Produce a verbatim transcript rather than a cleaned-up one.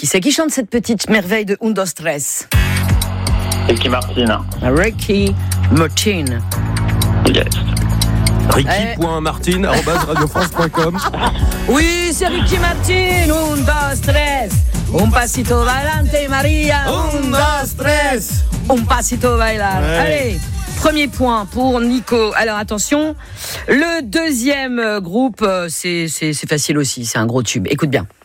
Qui c'est qui chante cette petite merveille de Un, dos, tres? Ricky Martin. Ricky Martin. Yes. Ricky.martin arobase radiofrance point com. Oui, c'est Ricky Martin. Un, dos, tres. Un pasito bailante, Maria. Un, dos, tres. Un pasito bailar. Ouais. Allez, premier point pour Nico. Alors attention, le deuxième groupe, c'est, c'est, c'est facile aussi, c'est un gros tube. Écoute bien.